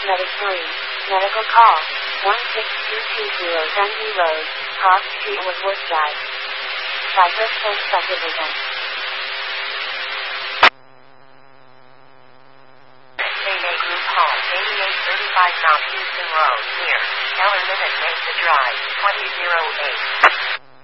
Medicine. Medical call. 16220 Dundee Road, Cross Street, Woodward Drive. Cypress Hills Subdivision. Mayday Group Home, 8835 South Houston Road, near Eller Minute Mesa Drive, 2008.